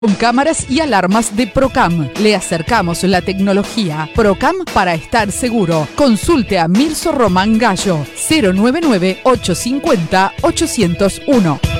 Con cámaras y alarmas de Procam. Le acercamos la tecnología. Procam para estar seguro. Consulte a Mirso Román Gallo. 099-850-801.